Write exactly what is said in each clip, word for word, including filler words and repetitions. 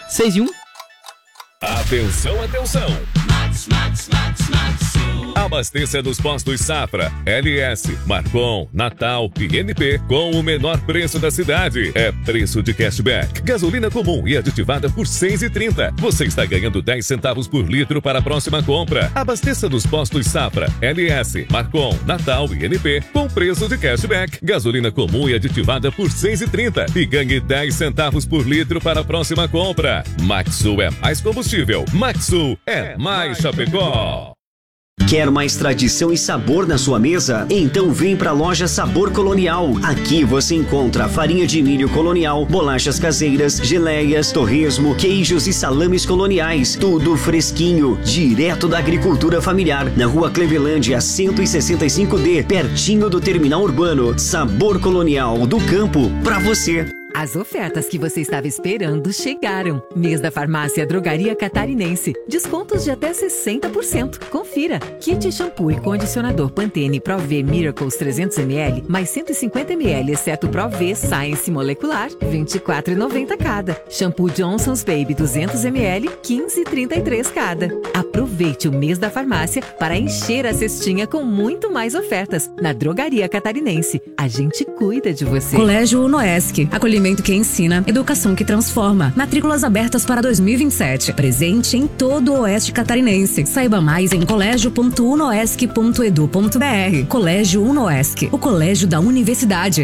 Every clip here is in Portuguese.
seis e um. Atenção, atenção! Max, Max, Max, Max. Abasteça nos postos Safra, L S, Marcon, Natal e N P com o menor preço da cidade. É preço de cashback. Gasolina comum e aditivada por seis reais e trinta centavos. Você está ganhando dez centavos por litro para a próxima compra. Abasteça nos postos Safra, L S, Marcon, Natal e N P com preço de cashback. Gasolina comum e aditivada por seis reais e trinta centavos. E ganhe dez centavos por litro para a próxima compra. Maxsul é mais combustível. Maxsul é mais Chapecó. Quer mais tradição e sabor na sua mesa? Então vem pra loja Sabor Colonial. Aqui você encontra farinha de milho colonial, bolachas caseiras, geleias, torresmo, queijos e salames coloniais. Tudo fresquinho, direto da agricultura familiar. Na rua Clevelândia, cento e sessenta e cinco D, pertinho do terminal urbano. Sabor Colonial, do campo pra você. As ofertas que você estava esperando chegaram. Mês da Farmácia Drogaria Catarinense. Descontos de até sessenta por cento. Confira. Kit shampoo e condicionador Pantene Pro V Miracles trezentos mililitros mais cento e cinquenta mililitros, exceto Pro V Science Molecular, vinte e quatro reais e noventa centavos cada. Shampoo Johnson's Baby duzentos mililitros, quinze reais e trinta e três centavos cada. Aproveite o mês da farmácia para encher a cestinha com muito mais ofertas na Drogaria Catarinense. A gente cuida de você. Colégio Unoesc. Acolhimento que ensina, educação que transforma. Matrículas abertas para dois mil e vinte e sete. Presente em todo o Oeste Catarinense. Saiba mais em colégio ponto unoesc ponto edu ponto br. Colégio Unoesc, o colégio da universidade.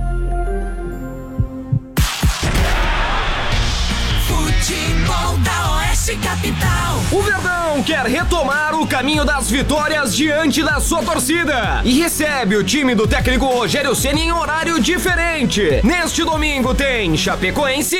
Futebol da Oeste Capital. O Verdão quer retomar o caminho das vitórias diante da sua torcida e recebe o time do técnico Rogério Ceni em horário diferente. Neste domingo tem Chapecoense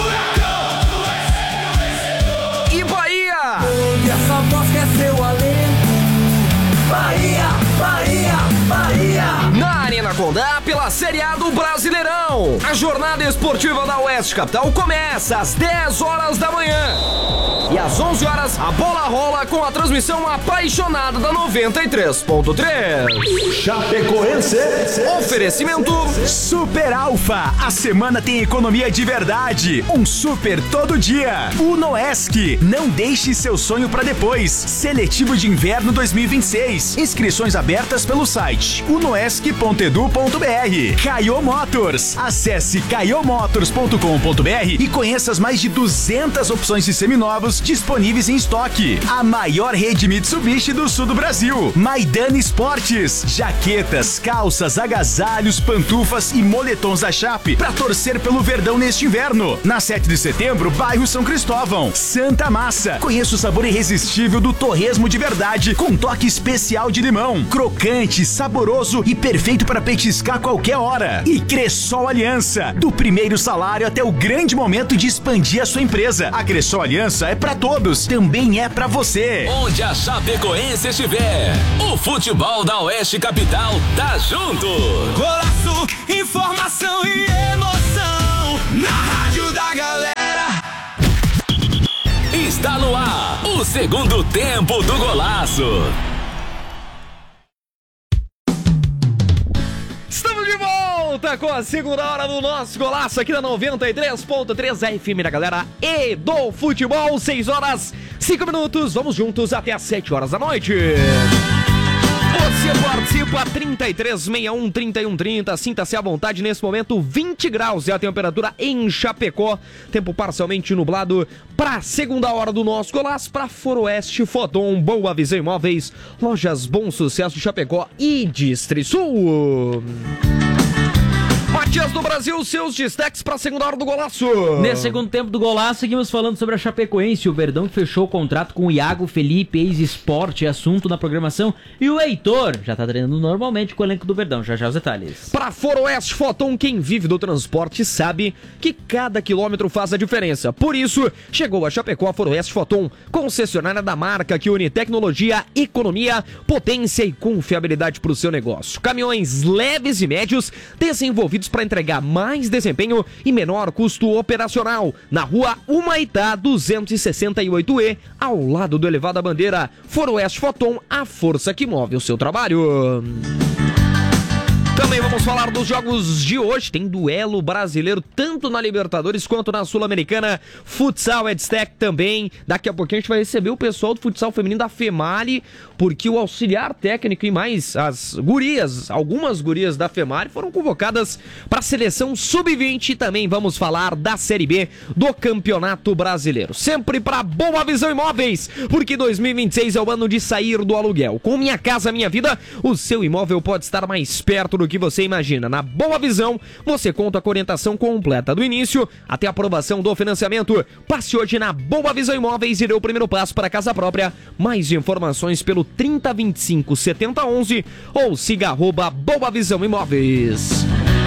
e Bahia. E essa voz quer seu alento. Bahia, Bahia, Bahia. Na Arena Condá pela Série A do Brasileirão. A jornada esportiva da Oeste Capital começa às dez horas da manhã. E às onze horas, a bola rola com a transmissão apaixonada da noventa e três ponto três. Chapecoense. Oferecimento Super Alfa. A semana tem economia de verdade. Um super todo dia. Unoesc. Não deixe seu sonho para depois. Seletivo de Inverno dois mil e vinte e seis. Inscrições abertas pelo site unoesc ponto edu ponto br. Caio Motors. Acesse caio motors ponto com ponto br e conheça as mais de duzentas opções de seminovos disponíveis em estoque. A maior rede Mitsubishi do sul do Brasil. Maidana Esportes. Jaquetas, calças, agasalhos, pantufas e moletons da Chape para torcer pelo Verdão neste inverno. Na sete de setembro, bairro São Cristóvão. Santa Massa. Conheça o sabor irresistível do torresmo de verdade com toque especial de limão. Crocante, saboroso e perfeito para petiscar a qualquer hora. E Cressol Aliança. Do primeiro salário até o grande momento de expandir a sua empresa. A Cressol Aliança é para todos, também é para você. Onde a Chapecoense estiver, o futebol da Oeste Capital tá junto. Golaço, informação e emoção na rádio da galera. Está no ar o segundo tempo do Golaço. Estamos de volta com a segunda hora do nosso Golaço aqui na noventa e três ponto três F M da galera e do futebol, seis horas, cinco minutos, vamos juntos até às sete horas da noite. Você participa, trinta e três, sessenta e um, trinta e um, trinta, sinta-se à vontade nesse momento, vinte graus é a temperatura em Chapecó, tempo parcialmente nublado para a segunda hora do nosso Golaço, para Foroeste, Fodom, Boa Visão Imóveis, Lojas Bom Sucesso de Chapecó e Distrisul. Matias do Brasil, seus destaques para a segunda hora do Golaço. Nesse segundo tempo do Golaço, seguimos falando sobre a Chapecoense. O Verdão que fechou o contrato com o Iago Felipe, ex-esporte, assunto na programação. E o Heitor já tá treinando normalmente com o elenco do Verdão. Já já os detalhes. Para Foroeste Foton, quem vive do transporte sabe que cada quilômetro faz a diferença. Por isso, chegou a Chapecó a Foroeste Foton, concessionária da marca que une tecnologia, economia, potência e confiabilidade para o seu negócio. Caminhões leves e médios desenvolvidos para entregar mais desempenho e menor custo operacional. Na rua Humaitá duzentos e sessenta e oito E, ao lado do Elevado à Bandeira. Foroeste Foton, a força que move o seu trabalho. Também Também vamos falar dos jogos de hoje. Tem duelo brasileiro tanto na Libertadores quanto na Sul-Americana. Futsal é destaque também. Daqui a pouquinho a gente vai receber o pessoal do futsal feminino da FEMALI, porque o auxiliar técnico e mais as gurias, algumas gurias da FEMALI foram convocadas para a seleção sub vinte. E também vamos falar da Série B do Campeonato Brasileiro. Sempre para Boa Visão Imóveis, porque dois mil e vinte e seis é o ano de sair do aluguel. Com Minha Casa Minha Vida, o seu imóvel pode estar mais perto do que você imagina. Na Boa Visão, você conta com a orientação completa do início até a aprovação do financiamento. Passe hoje na Boa Visão Imóveis e dê o primeiro passo para a casa própria. Mais informações pelo trinta, vinte e cinco, setenta, onze ou siga arroba Boa Visão Imóveis.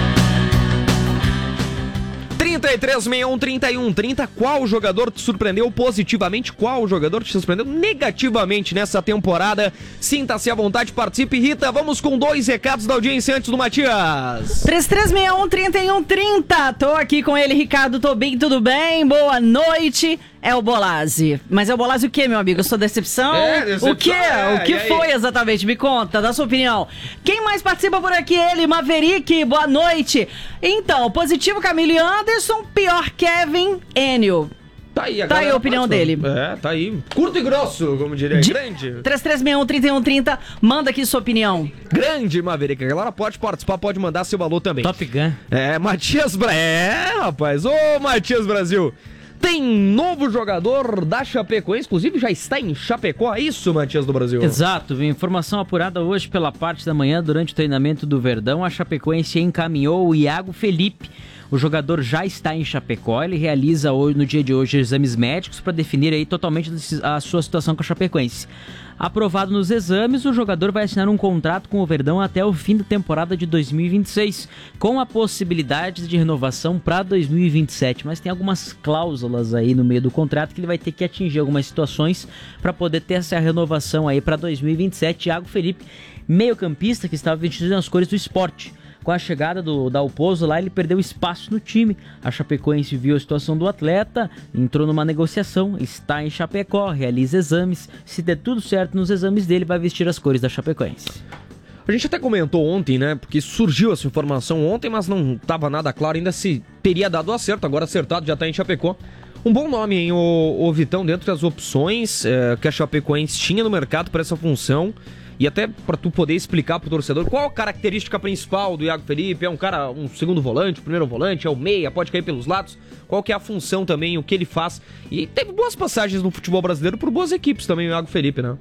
trinta e três, sessenta e um, trinta e um, trinta. Qual jogador te surpreendeu positivamente? Qual jogador te surpreendeu negativamente nessa temporada? Sinta-se à vontade, participe. Rita, vamos com dois recados da audiência antes do Matias. trinta e três, sessenta e um, trinta e um, trinta. Tô aqui com ele, Ricardo Tobim, tudo bem? Boa noite. É o Bolazzi. Mas é o Bolazzi o quê, meu amigo? Sua decepção? É, decepção. O quê? É, o que foi exatamente? Me conta, dá sua opinião. Quem mais participa por aqui? Ele, Maverick, boa noite. Então, positivo Camille Anderson, pior Kevin Enio. Tá aí a, tá aí a opinião dele. É, tá aí. Curto e grosso, como diria. De... Grande. trinta e três, sessenta e um, trinta e um, trinta. Manda aqui sua opinião. Grande, Maverick. A galera pode participar, pode mandar seu valor também. Top Gun. É, Matias Brasil. É, rapaz. Ô, Matias Brasil. Tem novo jogador da Chapecoense, inclusive já está em Chapecó, é isso, Matias do Brasil? Exato, informação apurada hoje pela parte da manhã durante o treinamento do Verdão. A Chapecoense encaminhou o Iago Felipe. O jogador já está em Chapecó, ele realiza hoje, no dia de hoje exames médicos para definir aí totalmente a sua situação com a Chapecoense. Aprovado nos exames, o jogador vai assinar um contrato com o Verdão até o fim da temporada de dois mil e vinte e seis, com a possibilidade de renovação para dois mil e vinte e sete, mas tem algumas cláusulas aí no meio do contrato que ele vai ter que atingir algumas situações para poder ter essa renovação aí para dois mil e vinte e sete. Iago Felipe, meio-campista que estava vestido nas cores do Sport. Com a chegada do Dalpozo lá, ele perdeu espaço no time. A Chapecoense viu a situação do atleta, entrou numa negociação, está em Chapecó, realiza exames. Se der tudo certo nos exames dele, vai vestir as cores da Chapecoense. A gente até comentou ontem, né? Porque surgiu essa informação ontem, mas não estava nada claro ainda se teria dado acerto. Agora acertado, já está em Chapecó. Um bom nome, hein, o, o Vitão, dentro das opções é, que a Chapecoense tinha no mercado para essa função. E até para tu poder explicar pro torcedor qual a característica principal do Iago Felipe. É um cara, um segundo volante, primeiro volante, é o meia, pode cair pelos lados. Qual que é a função também, o que ele faz. E teve boas passagens no futebol brasileiro por boas equipes também, o Iago Felipe, né?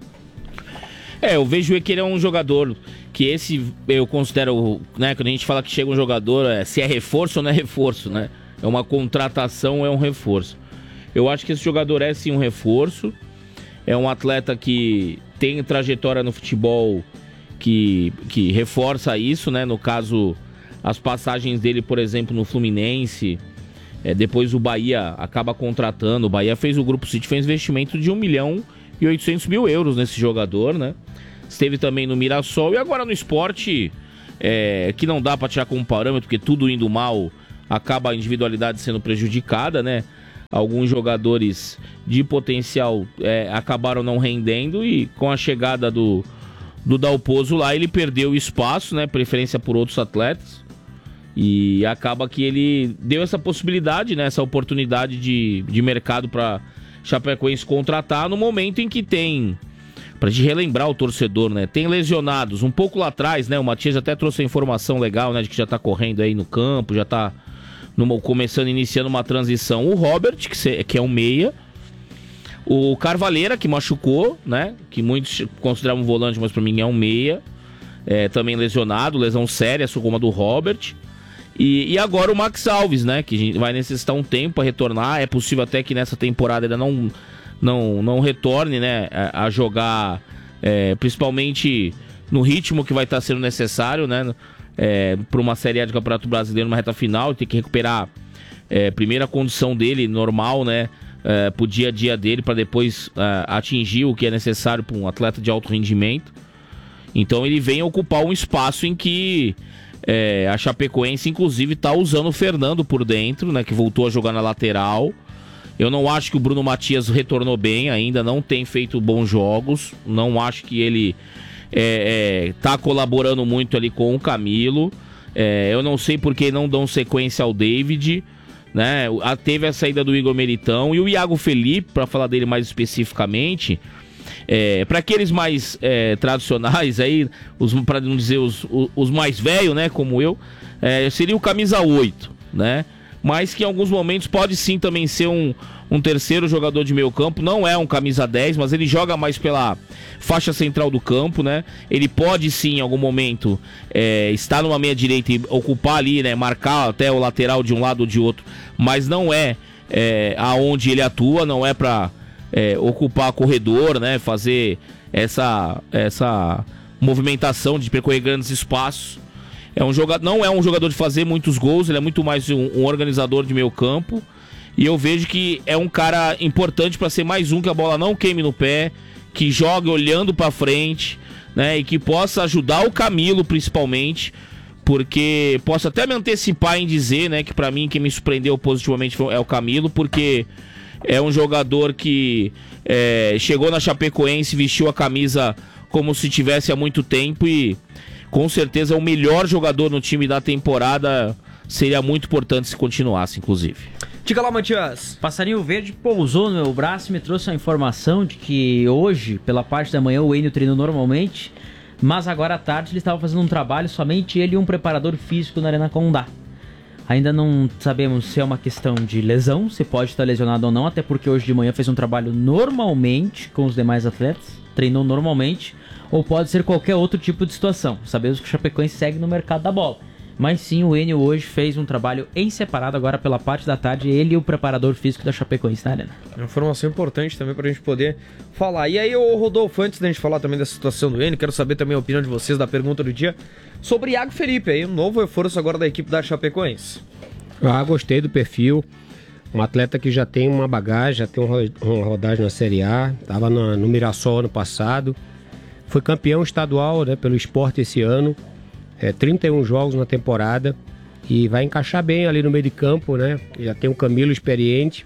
É, eu vejo que ele é um jogador que esse, eu considero, né, quando a gente fala que chega um jogador, é, se é reforço ou não é reforço, né? É uma contratação, é um reforço. Eu acho que esse jogador é sim um reforço. É um atleta que tem trajetória no futebol que, que reforça isso, né? No caso, as passagens dele, por exemplo, no Fluminense. É, depois o Bahia acaba contratando. O Bahia fez, o Grupo City fez investimento de um milhão e oitocentos mil euros nesse jogador, né? Esteve também no Mirassol e agora no Sport, é, que não dá para tirar como parâmetro, porque tudo indo mal, acaba a individualidade sendo prejudicada, né? Alguns jogadores de potencial é, acabaram não rendendo e com a chegada do, do Dalpozo lá, ele perdeu espaço, né? Preferência por outros atletas. E acaba que ele deu essa possibilidade, né? Essa oportunidade de, de mercado para Chapecoense contratar no momento em que tem, para te relembrar o torcedor, né? Tem lesionados. Um pouco lá atrás, né? O Matias até trouxe a informação legal, né? De que já tá correndo aí no campo, já tá numa, começando, iniciando uma transição. O Robert, que, se, que é um meia. O Carvalheira, que machucou, né? Que muitos consideravam um volante, mas para mim é um meia. É, também lesionado, lesão séria, como a do Robert. E, e agora o Max Alves, né? Que vai necessitar um tempo para retornar. É possível até que nessa temporada ainda não, não, não retorne, né? A, a jogar, é, principalmente no ritmo que vai estar sendo necessário, né? É, para uma Série A de Campeonato Brasileiro, numa reta final, tem que recuperar é, primeiro a condição dele normal, né? É, pro dia a dia dele, para depois é, atingir o que é necessário para um atleta de alto rendimento. Então ele vem ocupar um espaço em que é, a Chapecoense, inclusive, está usando o Fernando por dentro, né? Que voltou a jogar na lateral. Eu não acho que o Bruno Matias retornou bem ainda, não tem feito bons jogos. Não acho que ele é, é, tá colaborando muito ali com o Camilo. É, eu não sei por que não dão sequência ao David, né? Teve a saída do Igor Meritão e o Iago Felipe, para falar dele mais especificamente, é, para aqueles mais é, tradicionais aí, para não dizer os, os, os mais velhos, né, como eu, é, seria o camisa oito, né? Mas que em alguns momentos pode sim também ser um, um terceiro jogador de meio campo. Não é um camisa dez, mas ele joga mais pela faixa central do campo, né? Ele pode sim, em algum momento, é, estar numa meia direita e ocupar ali, né? Marcar até o lateral de um lado ou de outro. Mas não é, é aonde ele atua, não é para é, ocupar corredor, né? Fazer essa, essa movimentação de percorrer grandes espaços. É um jogador, não é um jogador de fazer muitos gols, ele é muito mais um, um organizador de meio campo. E eu vejo que é um cara importante para ser mais um que a bola não queime no pé, que jogue olhando para frente, né? E que possa ajudar o Camilo principalmente, porque posso até me antecipar em dizer, né, que para mim quem me surpreendeu positivamente é o Camilo, porque é um jogador que é, chegou na Chapecoense, vestiu a camisa como se tivesse há muito tempo e com certeza o melhor jogador no time da temporada. Seria muito importante se continuasse, inclusive. Diga lá, Matias. Passarinho Verde pousou no meu braço e me trouxe a informação de que hoje, pela parte da manhã, o Enio treinou normalmente, mas agora à tarde ele estava fazendo um trabalho, somente ele e um preparador físico na Arena Condá. Ainda não sabemos se é uma questão de lesão, se pode estar lesionado ou não, até porque hoje de manhã fez um trabalho normalmente com os demais atletas, treinou normalmente, ou pode ser qualquer outro tipo de situação. Sabemos que o Chapecoense segue no mercado da bola. Mas sim, o Enio hoje fez um trabalho em separado, agora pela parte da tarde, ele e o preparador físico da Chapecoense na Arena. Uma informação importante também pra gente poder falar. E aí, ô Rodolfo, antes da gente falar também dessa situação do Enio, quero saber também a opinião de vocês da pergunta do dia sobre Iago Felipe, aí, um novo reforço agora da equipe da Chapecoense. Ah, gostei do perfil. Um atleta que já tem uma bagagem, já tem uma rodagem na Série A, estava no, no Mirassol ano passado, foi campeão estadual, né, pelo Sport esse ano, é, trinta e um jogos na temporada e vai encaixar bem ali no meio de campo, né? Já tem um Camilo experiente.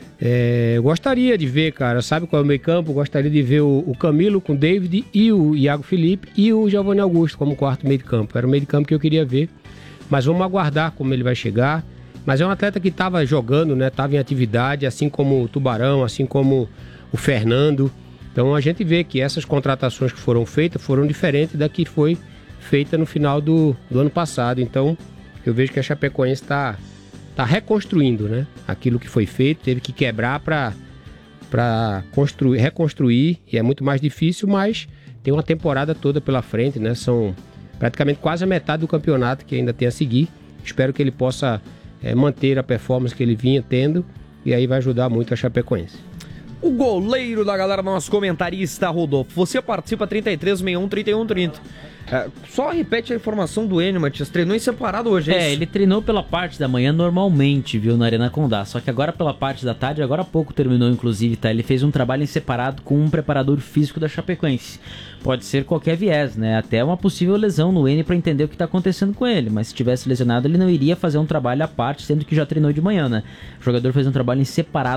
É, eu gostaria de ver, cara, sabe qual é o meio campo? Gostaria de ver o, o Camilo com o David e o Iago Felipe e o Giovanni Augusto como quarto meio de campo. Era o meio de campo que eu queria ver, mas vamos aguardar como ele vai chegar. Mas é um atleta que estava jogando, né? Estava em atividade, assim como o Tubarão, assim como o Fernando. Então a gente vê que essas contratações que foram feitas foram diferentes da que foi feita no final do, do ano passado. Então eu vejo que a Chapecoense está tá reconstruindo, né? Aquilo que foi feito, teve que quebrar para para construir, reconstruir, e é muito mais difícil, mas tem uma temporada toda pela frente, né? São praticamente quase a metade do campeonato que ainda tem a seguir. Espero que ele possa é, manter a performance que ele vinha tendo, e aí vai ajudar muito a Chapecoense. O goleiro da galera, nosso comentarista Rodolfo. Você participa trinta e três, sessenta e um, trinta e um, trinta. É, só repete a informação do Enio, Matias. Treinou em separado hoje, é, é isso? Ele treinou pela parte da manhã normalmente, viu, na Arena Condá. Só que agora pela parte da tarde, agora há pouco terminou, inclusive, tá? Ele fez um trabalho em separado com um preparador físico da Chapecoense. Pode ser qualquer viés, né? Até uma possível lesão no Enio pra entender o que tá acontecendo com ele. Mas se tivesse lesionado, ele não iria fazer um trabalho à parte, sendo que já treinou de manhã, né? O jogador fez um trabalho em separado